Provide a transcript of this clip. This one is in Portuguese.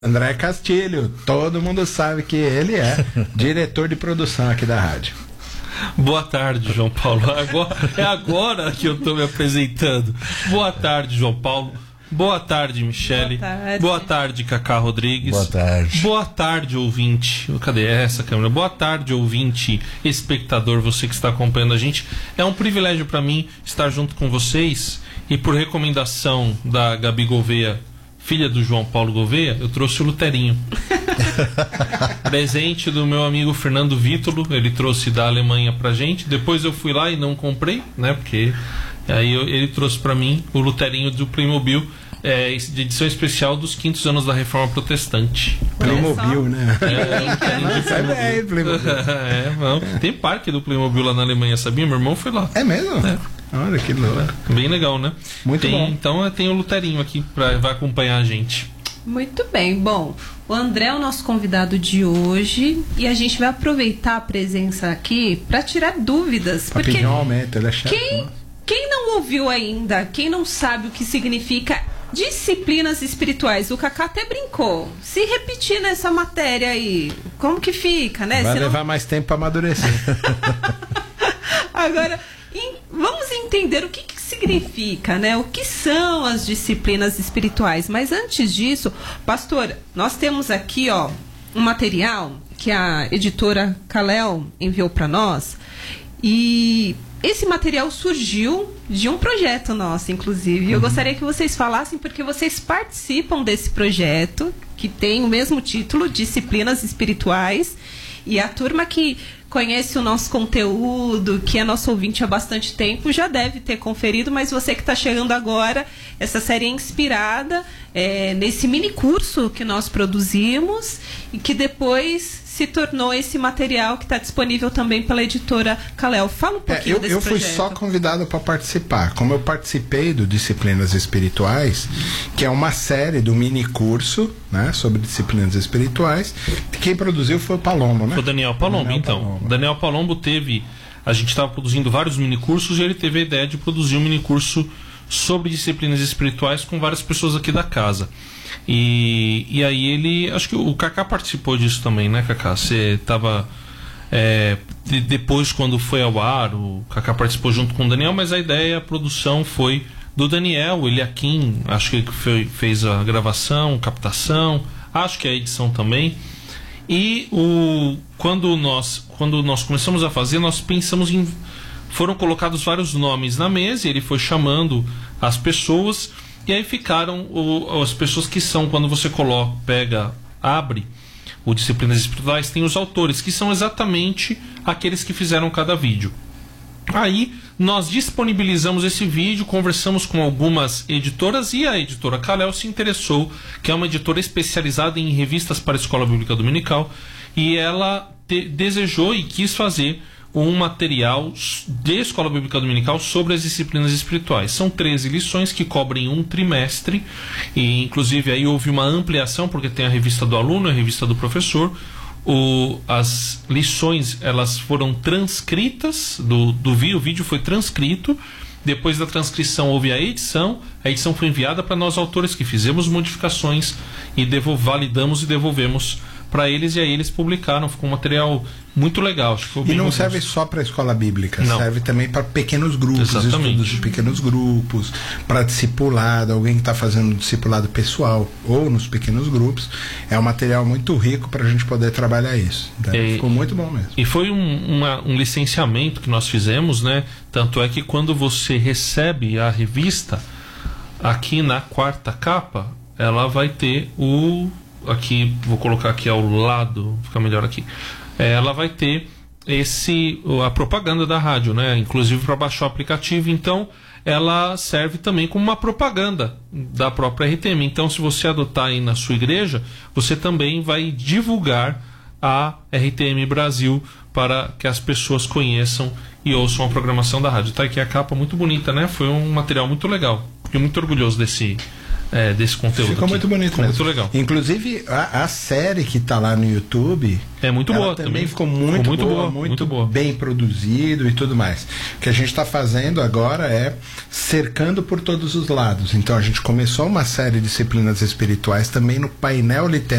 André Castilho, todo mundo sabe que ele é diretor de produção aqui da rádio. Boa tarde, João Paulo. É agora que eu estou me apresentando. Boa tarde, João Paulo. Boa tarde, Michele. Boa tarde, Cacá Rodrigues. Boa tarde. Boa tarde, ouvinte. Cadê essa câmera? Boa tarde, ouvinte, espectador, você que está acompanhando a gente. É um privilégio para mim estar junto com vocês e por recomendação da Gabi Gouveia, filha do João Paulo Gouveia, eu trouxe o Luterinho. Presente do meu amigo Fernando Vítolo, ele trouxe da Alemanha pra gente. Depois eu fui lá e não comprei, né? Porque aí ele trouxe pra mim o Luterinho do Playmobil, de edição especial dos 500 anos da Reforma Protestante. Playmobil, né? Tem parque do Playmobil lá na Alemanha, sabia? Meu irmão foi lá. É mesmo? Olha que louco. Bem legal, né? Muito bom. Então tem o Luterinho aqui vai acompanhar a gente. Muito bem. Bom, o André é o nosso convidado de hoje e a gente vai aproveitar a presença aqui para tirar dúvidas. Porque pedir um aumento, ele é chato. Quem não ouviu ainda, quem não sabe o que significa disciplinas espirituais, o Cacá até brincou. Se repetir nessa matéria aí, como que fica, né? Vai levar mais tempo para amadurecer. Agora, vamos entender o que significa, né? O que são as disciplinas espirituais. Mas antes disso, pastor, nós temos aqui, um material que a editora Kalel enviou para nós. E esse material surgiu de um projeto nosso, inclusive. Eu gostaria que vocês falassem, porque vocês participam desse projeto, que tem o mesmo título, Disciplinas Espirituais. E a turma que conhece o nosso conteúdo, que é nosso ouvinte há bastante tempo, já deve ter conferido, mas você que está chegando agora, essa série é inspirada nesse mini curso que nós produzimos e que depois se tornou esse material que está disponível também pela editora Kalel. Fala um pouquinho desse projeto. Eu fui só convidado para participar. Como eu participei do Disciplinas Espirituais, que é uma série do mini curso, né, sobre disciplinas espirituais, quem produziu foi o Palombo, né? Foi o Daniel Palombo, então. Daniel Palombo a gente estava produzindo vários mini cursos e ele teve a ideia de produzir um mini curso sobre disciplinas espirituais com várias pessoas aqui da casa. E aí acho que o Cacá participou disso também, né, Cacá? Você estava depois, quando foi ao ar, o Cacá participou junto com o Daniel, mas a produção foi do Daniel. Ele aqui, acho que fez a gravação, captação, acho que a edição também. E quando nós começamos a fazer, nós pensamos foram colocados vários nomes na mesa, e ele foi chamando as pessoas, e aí ficaram as pessoas que são, quando você abre o Disciplinas Espirituais, tem os autores, que são exatamente aqueles que fizeram cada vídeo. Aí nós disponibilizamos esse vídeo, conversamos com algumas editoras e a editora Kalel se interessou, que é uma editora especializada em revistas para a Escola Bíblica Dominical, e ela desejou e quis fazer um material de Escola Bíblica Dominical sobre as disciplinas espirituais. São 13 lições que cobrem um trimestre, e inclusive aí houve uma ampliação, porque tem a revista do aluno e a revista do professor. As lições, elas foram transcritas o vídeo foi transcrito. Depois da transcrição houve a edição foi enviada para nós autores, que fizemos modificações e validamos e devolvemos para eles, e aí eles publicaram. Ficou um material muito legal. E não serve só para a escola bíblica, serve também para pequenos grupos, estudos de pequenos grupos, para discipulado, alguém que está fazendo discipulado pessoal ou nos pequenos grupos. É um material muito rico para a gente poder trabalhar isso. Então, ficou muito bom mesmo. E foi um licenciamento que nós fizemos, né? Tanto é que quando você recebe a revista, aqui na quarta capa, ela vai ter aqui, vou colocar aqui ao lado, fica melhor aqui. Ela vai ter a propaganda da rádio, né? Inclusive para baixar o aplicativo. Então ela serve também como uma propaganda da própria RTM. Então, se você adotar aí na sua igreja, você também vai divulgar a RTM Brasil para que as pessoas conheçam e ouçam a programação da rádio. Tá aqui a capa muito bonita, né? Foi um material muito legal. Fiquei muito orgulhoso desse conteúdo. Ficou muito bonito mesmo. Muito legal. Inclusive, a série que está lá no YouTube é muito boa também. Ficou muito boa, muito boa, bem produzido e tudo mais. O que a gente está fazendo agora é cercando por todos os lados. Então a gente começou uma série de disciplinas espirituais também no painel literário